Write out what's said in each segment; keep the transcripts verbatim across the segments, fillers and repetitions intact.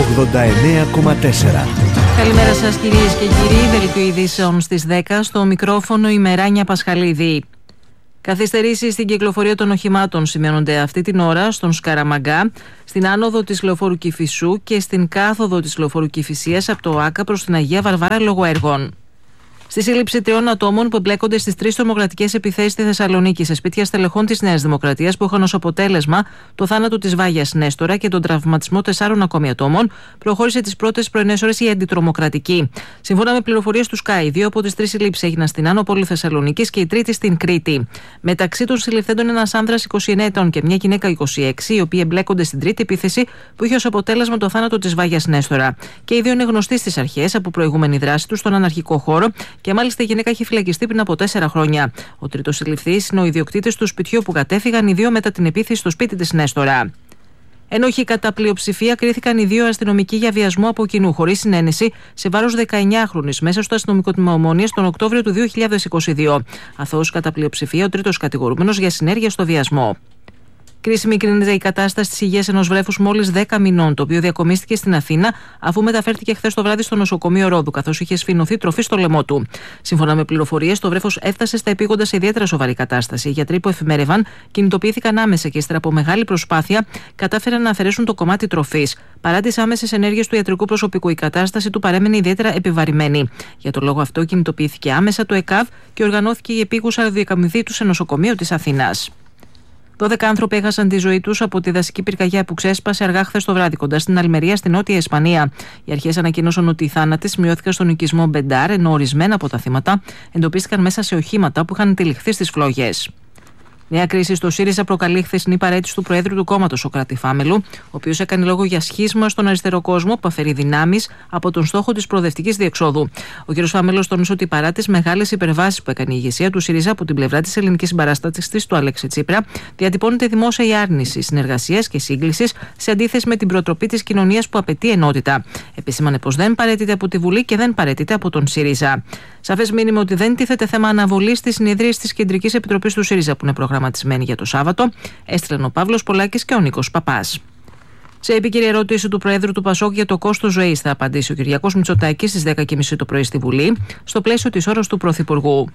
ογδόντα εννέα κόμμα τέσσερα. Καλημέρα σας κυρίες και κύριοι, δελτίο ειδήσεων στις δέκα, στο μικρόφωνο η Μεράνια Πασχαλίδη. Καθυστερήσεις στην κυκλοφορία των οχημάτων σημειώνονται αυτή την ώρα στον Σκαραμαγκά, στην άνοδο της λεωφόρου Κηφισού και στην κάθοδο της λεωφόρου Κηφισίας από το ΆΚΑ προς την Αγία Βαρβάρα λόγω έργων. Στη σύλληψη τριών ατόμων που εμπλέκονται στις τρεις τρομοκρατικές επιθέσεις στη Θεσσαλονίκη σε σπίτια στελεχών της Νέας Δημοκρατίας που είχαν ως αποτέλεσμα το θάνατο της Βάγιας Νέστορα και τον τραυματισμό τεσσάρων ακόμη ατόμων, προχώρησε τις πρώτες πρωινές ώρες η αντιτρομοκρατική. Σύμφωνα με πληροφορίες του Sky, δύο από τις τρεις συλλήψεις έγιναν στην Άνω Πόλη Θεσσαλονίκης και η τρίτη στην Κρήτη. Μεταξύ των συλληφθέντων ένας άνδρας είκοσι εννέα ετών και μια γυναίκα είκοσι έξι, οι οποίοι εμπλέκονται στην τρίτη επίθεση που είχε ως αποτέλεσμα το θάνατο της Βάγιας Νέστορα. Και οι δύο είναι γνωστοί στις αρχές από προηγούμενη δράση του στον αναρχικό χώρο. Και μάλιστα η γυναίκα έχει φυλακιστεί πριν από τέσσερα χρόνια. Ο τρίτος συλληφθής είναι ο ιδιοκτήτης του σπιτιού που κατέφυγαν οι δύο μετά την επίθεση στο σπίτι της Νέστορα. Ενώ όχι κατά πλειοψηφία, κρίθηκαν οι δύο αστυνομικοί για βιασμό από κοινού, χωρίς συνένεση, σε βάρος δεκαεννιάχρονης μέσα στο αστυνομικό τμήμα Ομόνοιας τον Οκτώβριο του δύο χιλιάδες είκοσι δύο. Αθώος κατά πλειοψηφία ο τρίτος κατηγορούμενος για συνέργεια στο βιασμό. Κρίσιμη κρίνεται η κατάσταση της υγείας ενός βρέφους μόλις δέκα μηνών, το οποίο διακομίστηκε στην Αθήνα αφού μεταφέρθηκε χθες το βράδυ στο νοσοκομείο Ρόδου, καθώς είχε σφινωθεί τροφή στο λαιμό του. Σύμφωνα με πληροφορίες, το βρέφος έφτασε στα επίγοντα σε ιδιαίτερα σοβαρή κατάσταση. Οι γιατροί που εφημέρευαν κινητοποιήθηκαν άμεσα και ύστερα από μεγάλη προσπάθεια κατάφεραν να αφαιρέσουν το κομμάτι τροφής. Παρά τις άμεσες ενέργειες του ιατρικού προσωπικού, η κατάσταση του παρέμενε ιδιαίτερα επιβαρημένη. Για τον λόγο αυτό, κινητοποιήθηκε άμεσα το ΕΚΑΒ και οργανώθηκε η επίγουσα διακαμιδή του σε νοσοκομείο της Αθήνας. δώδεκα άνθρωποι έχασαν τη ζωή τους από τη δασική πυρκαγιά που ξέσπασε αργά χθες το βράδυ κοντά στην Αλμερία, στην Νότια Ισπανία. Οι αρχές ανακοίνωσαν ότι οι θάνατοι σημειώθηκαν στον οικισμό Μπεντάρ, ενώ ορισμένα από τα θύματα εντοπίστηκαν μέσα σε οχήματα που είχαν τυλιχθεί στις φλόγες. Νέα κρίση στο ΣΥΡΙΖΑ προκαλεί χθεσινή παραίτηση του Προέδρου του κόμματος, ο Κράτη Φάμελου, ο οποίος έκανε λόγο για σχίσμα στον αριστερό κόσμο που αφαιρεί δυνάμεις από τον στόχο της προοδευτικής διεξόδου. Ο κ. Φάμελος τόνισε ότι παρά τις μεγάλες υπερβάσεις που έκανε η ηγεσία του ΣΥΡΙΖΑ από την πλευρά της ελληνικής συμπαράστασης του Αλέξη Τσίπρα, διατυπώνεται δημόσια η άρνηση συνεργασίας και σύγκλησης σε αντίθεση με την προτροπή της κοινωνίας που απαιτεί ενότητα. Επισήμανε πως δεν παραιτείται από τη Βουλή και δεν παραιτείται από τον ΣΥΡΙΖΑ. Σαφές μήνυμα ότι δεν τίθεται θέμα αναβολής της συνεδρίας της Κεντρικής Επιτροπής του ΣΥΡΙΖΑ που είναι προγραμματισμένη για το Σάββατο, έστειλαν ο Παύλος Πολάκης και ο Νίκος Παπάς. Σε επίκαιρη ερώτηση του Προέδρου του Πασόκ για το κόστος ζωής θα απαντήσει ο Κυριάκος Μητσοτάκης στις δέκα και μισή το πρωί στη Βουλή, στο πλαίσιο της ώρας του Πρωθυπουργού.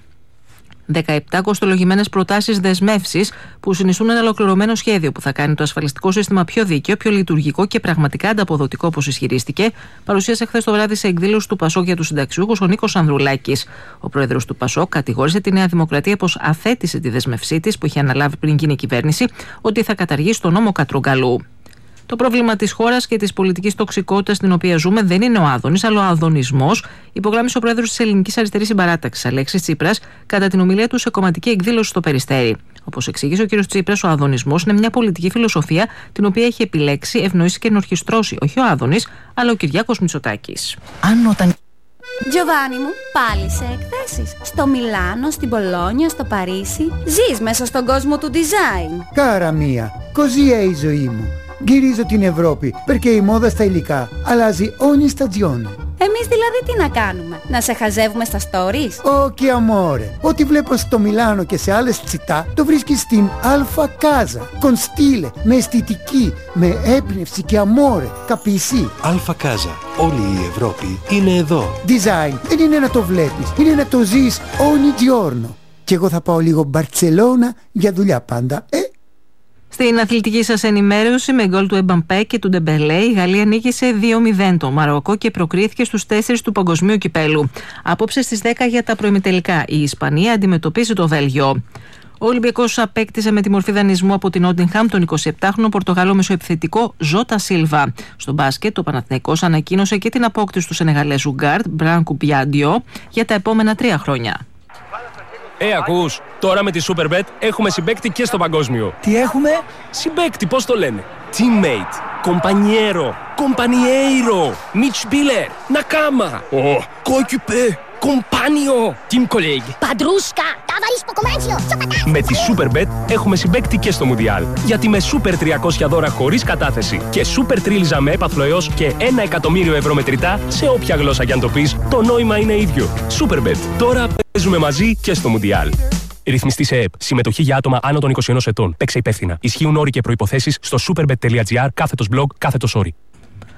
δεκαεπτά κοστολογημένες προτάσεις δεσμεύσεις που συνιστούν ένα ολοκληρωμένο σχέδιο που θα κάνει το ασφαλιστικό σύστημα πιο δίκαιο, πιο λειτουργικό και πραγματικά ανταποδοτικό, όπως ισχυρίστηκε, παρουσίασε χθες το βράδυ σε εκδήλωση του Πασόκ για τους συνταξιούχους ο Νίκος Ανδρουλάκης. Ο πρόεδρος του Πασόκ κατηγόρησε τη Νέα Δημοκρατία πως αθέτησε τη δέσμευσή της που είχε αναλάβει πριν γίνει κυβέρνηση, ότι θα καταργήσει τον νόμο Κατρουγκαλού. Το πρόβλημα της χώρας και της πολιτικής τοξικότητας στην οποία ζούμε δεν είναι ο Άδωνης, αλλά ο αδωνισμός, υπογράμμισε ο πρόεδρος της Ελληνικής Αριστερής Συμπαράταξης, Αλέξης Τσίπρας, κατά την ομιλία του σε κομματική εκδήλωση στο Περιστέρι. Όπως εξήγησε ο κ. Τσίπρας, ο αδωνισμός είναι μια πολιτική φιλοσοφία την οποία έχει επιλέξει, ευνοήσει και ενορχιστρώσει όχι ο Άδωνης, αλλά ο Κυριάκος Μητσοτάκης. Αν όταν... Γιωβάνι μου, πάλι σε εκθέσεις. Στο Μιλάνο, στην Πολόνια, στο Παρίσι. Ζεις μέσα στον κόσμο του design. Κάρα μία, così è η ζωή μου. Γυρίζω την Ευρώπη, perché η μόδα στα υλικά αλλάζει ogni stagione. Εμείς δηλαδή τι να κάνουμε, να σε χαζεύουμε στα stories? Όχι αμόρε, ό,τι βλέπω στο Μιλάνο και σε άλλες τσιτά το βρίσκεις στην Alfa Casa. Con stile, με αισθητική, με έμπνευση και αμόρε, καπισί. Alfa Casa, όλη η Ευρώπη είναι εδώ. Design, δεν είναι να το βλέπεις, είναι να το ζεις ogni giorno. Και εγώ θα πάω λίγο Μπαρτσελώνα για δουλειά πάντα, ε. Στην αθλητική σας ενημέρωση, με γκολ του Εμπαμπέ και του Ντεμπελέ, η Γαλλία νίκησε δύο μηδέν το Μαροκό και προκρίθηκε στους τέσσερις του Παγκοσμίου Κυπέλου. Απόψε στις δέκα για τα προημιτελικά, η Ισπανία αντιμετωπίζει το Βέλγιο. Ο Ολυμπιακός απέκτησε με τη μορφή δανεισμού από την Νότιγχαμ τον εικοσιεπτάχρονο Πορτογάλο μεσοεπιθετικό Ζώτα Σίλβα. Στο μπάσκετ, ο Παναθηναϊκός ανακοίνωσε και την απόκτηση του Σενεγαλέζου γκάρντ Μπράνκου Μπιάντιο για τα επόμενα τρία χρόνια. Ε, ακούς, τώρα με τη Superbet έχουμε συμπαίκτη και στο παγκόσμιο. Τι έχουμε? Συμπαίκτη, πώς το λένε? Teammate, compañero, compañeiro, Mitspieler, Nakama, oh, coéquipier, compagno, team colleague. Padrusca, ταβαρίς στο κομμάτσιο. Με τη Superbet έχουμε συμπαίκτη και στο Μουντιάλ. Γιατί με Super τριακόσια δώρα χωρίς κατάθεση και Super τρίλιζα με έπαθλο έως και ένα εκατομμύριο ευρώ μετρητά σε όποια γλώσσα κι αν το πεις, το νόημα είναι ίδιο. Superbet. Τώρα παίζουμε μαζί και στο Μουντιάλ. Ρυθμιστή σε ΕΕΠ. Συμμετοχή για άτομα άνω των είκοσι ενός ετών. Παίξε υπεύθυνα. Ισχύουν όροι και προϋποθέσεις στο superbet.gr κάθετος blog κάθετος όροι.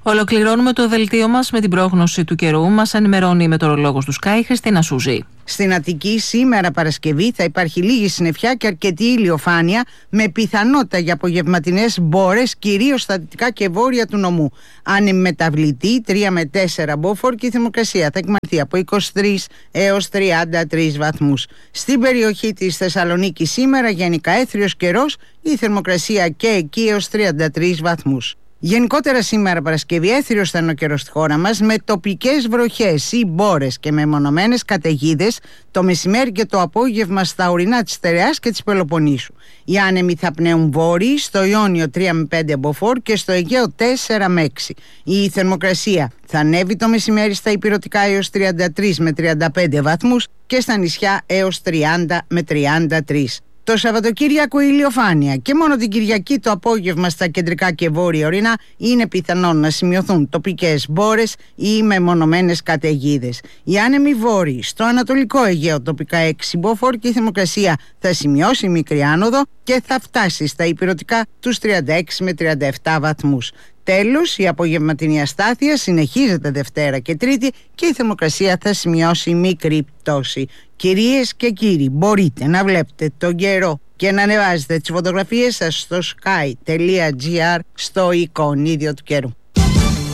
Ολοκληρώνουμε το δελτίο μας με την πρόγνωση του καιρού. Μας ενημερώνει η μετεωρολόγος του Sky, Χριστίνα Σούζη. Στην Αττική σήμερα Παρασκευή θα υπάρχει λίγη συννεφιά και αρκετή ηλιοφάνεια, με πιθανότητα για απογευματινές μπόρες, κυρίως στα δυτικά και βόρεια του νομού. Άνεμη μεταβλητή τρία με τέσσερα μποφόρ και η θερμοκρασία θα εκμανθεί από είκοσι τρεις έως τριάντα τρεις βαθμούς. Στην περιοχή της Θεσσαλονίκης σήμερα γενικά έθριος καιρός, η θερμοκρασία και εκεί έως τριάντα τρεις βαθμούς. Γενικότερα σήμερα Παρασκευή έθριος θα είναι ο καιρός στη χώρα μας, με τοπικές βροχές ή μπόρες και μεμονωμένες καταιγίδες το μεσημέρι και το απόγευμα στα ορεινά της Στερεάς και της Πελοποννήσου. Οι άνεμοι θα πνέουν βόρειοι, στο Ιόνιο τρία με πέντε μποφόρ και στο Αιγαίο τέσσερα με έξι. Η θερμοκρασία θα ανέβει το μεσημέρι στα ηπειρωτικά έως τριάντα τρεις με τριάντα πέντε βαθμούς και στα νησιά έως τριάντα με τριάντα τρεις. Το Σαββατοκύριακο ηλιοφάνεια και μόνο την Κυριακή το απόγευμα στα κεντρικά και βόρεια ορεινά είναι πιθανόν να σημειωθούν τοπικές μπόρες ή μεμονωμένες καταιγίδες. Οι άνεμοι βόρειοι στο Ανατολικό Αιγαίο τοπικά έξι μποφόρ και η θερμοκρασία θα σημειώσει μικρή άνοδο και θα φτάσει στα ηπειρωτικά τους τριάντα έξι με τριάντα επτά βαθμούς. Τέλος, η απογευματινή αστάθεια συνεχίζεται Δευτέρα και Τρίτη και η θερμοκρασία θα σημειώσει μικρή πτώση. Κυρίες και κύριοι, μπορείτε να βλέπετε τον καιρό και να ανεβάζετε τις φωτογραφίες σας στο sky τελεία gr στο εικονίδιο του καιρού.